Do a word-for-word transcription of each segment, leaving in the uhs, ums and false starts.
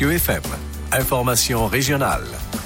Mathieu F M. Information régionale.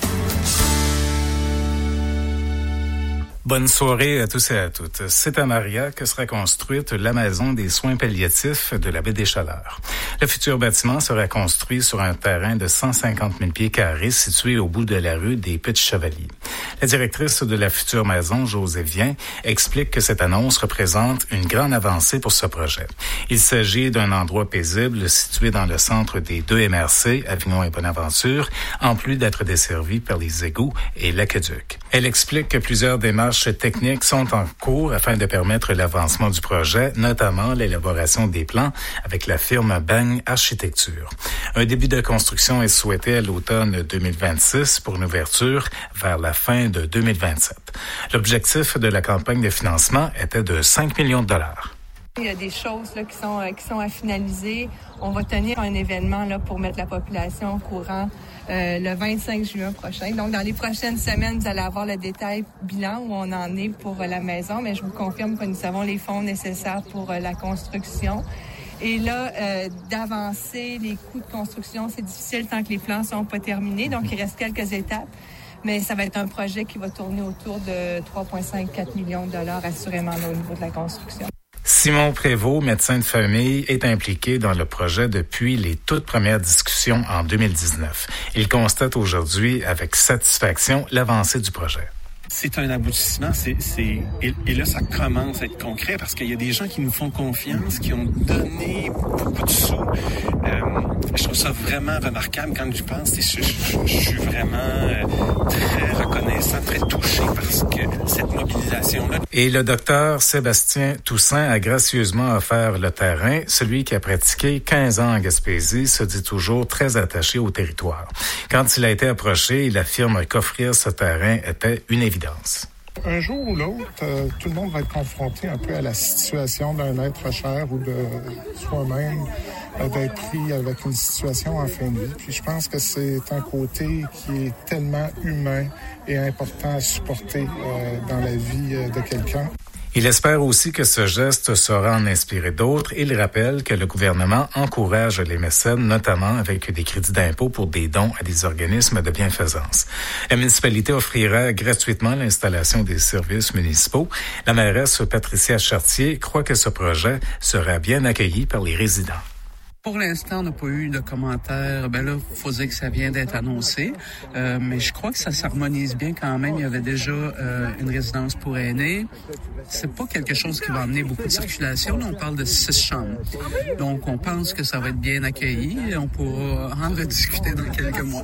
Bonne soirée à tous et à toutes. C'est à Maria que sera construite la maison des soins palliatifs de la baie des Chaleurs. Le futur bâtiment sera construit sur un terrain de cent cinquante mille pieds carrés situé au bout de la rue des Petits Chevaliers. La directrice de la future maison, Josée Vien, explique que cette annonce représente une grande avancée pour ce projet. Il s'agit d'un endroit paisible situé dans le centre des deux M R C, Avignon et Bonaventure, en plus d'être desservi par les égouts et l'aqueduc. Elle explique que plusieurs démarches techniques sont en cours afin de permettre l'avancement du projet, notamment l'élaboration des plans avec la firme Bang Architecture. Un début de construction est souhaité à l'automne deux mille vingt-six pour une ouverture vers la fin de deux mille vingt-sept. L'objectif de la campagne de financement était de cinq millions de dollars. Il y a des choses là, qui sont euh, qui sont à finaliser. On va tenir un événement là pour mettre la population au courant euh, le vingt-cinq juin prochain. Donc, dans les prochaines semaines, vous allez avoir le détail bilan où on en est pour euh, la maison. Mais je vous confirme que nous avons les fonds nécessaires pour euh, la construction. Et là, euh, d'avancer les coûts de construction, c'est difficile tant que les plans sont pas terminés. Donc, il reste quelques étapes. Mais ça va être un projet qui va tourner autour de trois virgule cinq à quatre millions de dollars assurément là, au niveau de la construction. Simon Prévost, médecin de famille, est impliqué dans le projet depuis les toutes premières discussions en deux mille dix-neuf. Il constate aujourd'hui avec satisfaction l'avancée du projet. C'est un aboutissement, c'est, c'est et, et là, ça commence à être concret parce qu'il y a des gens qui nous font confiance, qui ont donné beaucoup de sous. Euh, je trouve ça vraiment remarquable quand je pense. Je, je, je, je suis vraiment euh, très reconnaissant, très touché parce que cette mobilisation-là. Et le docteur Sébastien Toussaint a gracieusement offert le terrain. Celui qui a pratiqué quinze ans en Gaspésie se dit toujours très attaché au territoire. Quand il a été approché, il affirme qu'offrir ce terrain était une évidence. Un jour ou l'autre, euh, tout le monde va être confronté un peu à la situation d'un être cher ou de soi-même, euh, d'être pris avec une situation en fin de vie. Puis je pense que c'est un côté qui est tellement humain et important à supporter euh, dans la vie euh, de quelqu'un. Il espère aussi que ce geste saura en inspirer d'autres. Il rappelle que le gouvernement encourage les mécènes, notamment avec des crédits d'impôt pour des dons à des organismes de bienfaisance. La municipalité offrira gratuitement l'installation des services municipaux. La mairesse Patricia Chartier croit que ce projet sera bien accueilli par les résidents. Pour l'instant, on n'a pas eu de commentaires. Ben là, faut dire que ça vient d'être annoncé. Euh, mais je crois que ça s'harmonise bien quand même. Il y avait déjà euh, une résidence pour aînés. C'est pas quelque chose qui va amener beaucoup de circulation. Là, on parle de six chambres. Donc, on pense que ça va être bien accueilli et on pourra en rediscuter dans quelques mois.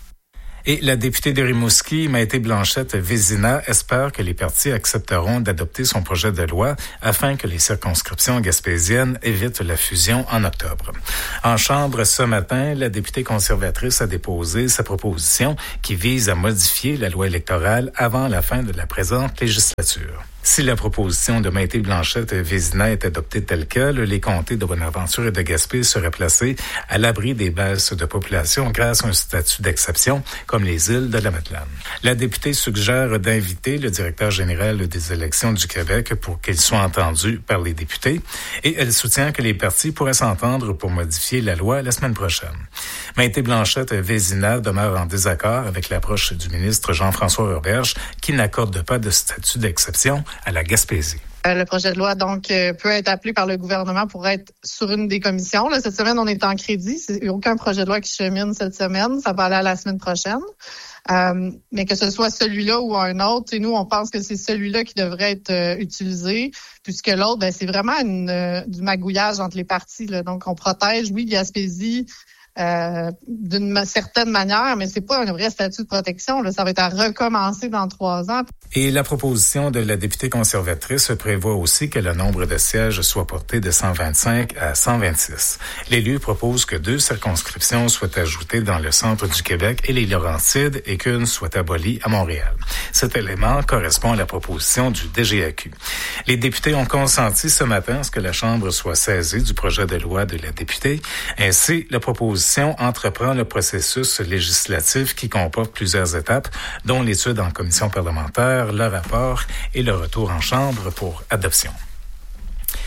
Et la députée de Rimouski, Maïté Blanchette-Vézina, espère que les partis accepteront d'adopter son projet de loi afin que les circonscriptions gaspésiennes évitent la fusion en octobre. En Chambre, ce matin, la députée conservatrice a déposé sa proposition qui vise à modifier la loi électorale avant la fin de la présente législature. Si la proposition de Maïté Blanchette-Vézina est adoptée telle quelle, les comtés de Bonaventure et de Gaspé seraient placés à l'abri des baisses de population grâce à un statut d'exception, comme les îles de la Madeleine. La députée suggère d'inviter le directeur général des élections du Québec pour qu'il soit entendu par les députés et elle soutient que les partis pourraient s'entendre pour modifier la loi la semaine prochaine. Maïté Blanchette-Vézina demeure en désaccord avec l'approche du ministre Jean-François Roberge qui n'accorde pas de statut d'exception à la Gaspésie. Le projet de loi, donc, euh, peut être appelé par le gouvernement pour être sur une des commissions. Là, cette semaine, on est en crédit. Il n'y a aucun projet de loi qui chemine cette semaine. Ça va aller à la semaine prochaine. Euh, mais que ce soit celui-là ou un autre, et nous, on pense que c'est celui-là qui devrait être euh, utilisé, puisque l'autre, ben, c'est vraiment une, euh, du magouillage entre les parties. Là. Donc, on protège, oui, Gaspésie, Euh, d'une certaine manière, mais c'est pas un vrai statut de protection. Là. Ça va être à recommencer dans trois ans. Et la proposition de la députée conservatrice prévoit aussi que le nombre de sièges soit porté de cent vingt-cinq à cent vingt-six. L'élu propose que deux circonscriptions soient ajoutées dans le centre du Québec et les Laurentides et qu'une soit abolie à Montréal. Cet élément correspond à la proposition du D G A Q. Les députés ont consenti ce matin à ce que la Chambre soit saisie du projet de loi de la députée. Ainsi, la proposition entreprend le processus législatif qui comporte plusieurs étapes, dont l'étude en commission parlementaire, le rapport et le retour en Chambre pour adoption.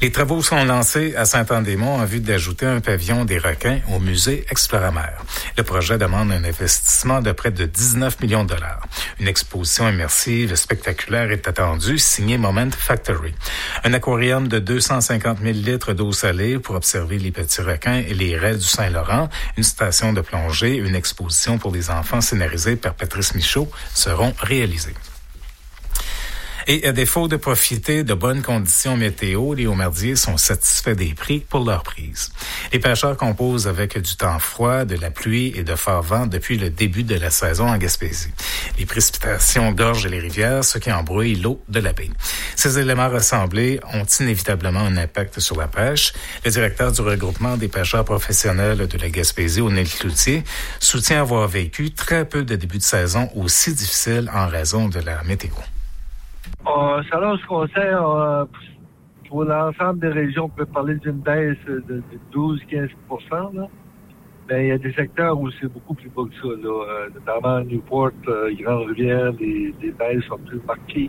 Les travaux sont lancés à Saint-Anne-des-Monts en vue d'ajouter un pavillon des requins au musée Exploramer. Le projet demande un investissement de près de dix-neuf millions de dollars. Une exposition immersive spectaculaire est attendue, signée Moment Factory. Un aquarium de deux cent cinquante mille litres d'eau salée pour observer les petits requins et les raies du Saint-Laurent, une station de plongée, une exposition pour les enfants scénarisée par Patrice Michaud seront réalisées. Et à défaut de profiter de bonnes conditions météo, les Hauts-Merdiers sont satisfaits des prix pour leur prise. Les pêcheurs composent avec du temps froid, de la pluie et de forts vents depuis le début de la saison en Gaspésie. Les précipitations gorgent les rivières, ce qui embrouille l'eau de la baie. Ces éléments rassemblés ont inévitablement un impact sur la pêche. Le directeur du regroupement des pêcheurs professionnels de la Gaspésie, O'Neill Cloutier, soutient avoir vécu très peu de débuts de saison aussi difficiles en raison de la météo. Euh, selon ce qu'on sait, euh, pour l'ensemble des régions, on peut parler d'une baisse de, de douze à quinze pour cent. Là. Mais il y a des secteurs où c'est beaucoup plus bas que ça. Là. Euh, notamment Newport, euh, Grande-Rivière, les, les baisses sont plus marquées.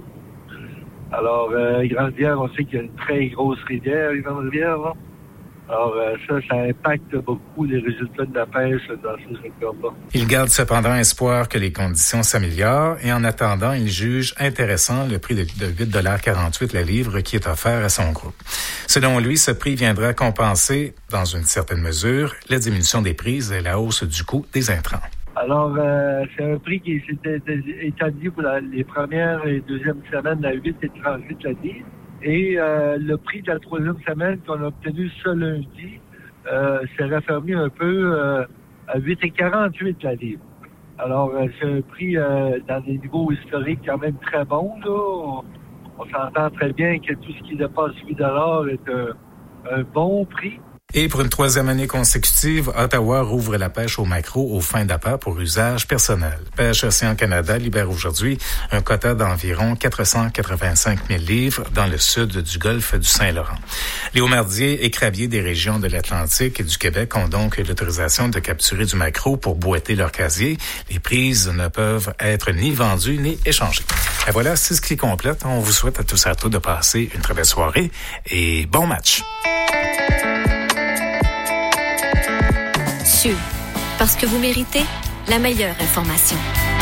Alors, euh, Grande-Rivière, on sait qu'il y a une très grosse rivière, Grande-Rivière. Là. Alors, euh, ça, ça impacte beaucoup les résultats de la pêche dans ce secteur-là. Il garde cependant espoir que les conditions s'améliorent et en attendant, il juge intéressant le prix de, de huit dollars quarante-huit la livre qui est offert à son groupe. Selon lui, ce prix viendra compenser, dans une certaine mesure, la diminution des prises et la hausse du coût des intrants. Alors, euh, c'est un prix qui s'était établi pour la, les premières et deuxièmes semaines à huit et trente-huit la livre. Et euh, le prix de la troisième semaine qu'on a obtenu ce lundi euh, s'est raffermi un peu euh, à huit et quarante-huit la livre. Alors, euh, c'est un prix euh, dans des niveaux historiques quand même très bons. Là. On, on s'entend très bien que tout ce qui dépasse huit dollars est un, un bon prix. Et pour une troisième année consécutive, Ottawa rouvre la pêche au maquereau aux fins d'appât pour usage personnel. Pêche Océan Canada libère aujourd'hui un quota d'environ quatre cent quatre-vingt-cinq mille livres dans le sud du golfe du Saint-Laurent. Les Hauts-Merdiers et crabiers des régions de l'Atlantique et du Québec ont donc l'autorisation de capturer du maquereau pour boîter leur casier. Les prises ne peuvent être ni vendues ni échangées. Et voilà, c'est ce qui complète. On vous souhaite à tous et à toutes de passer une très belle soirée et bon match. Parce que vous méritez la meilleure information.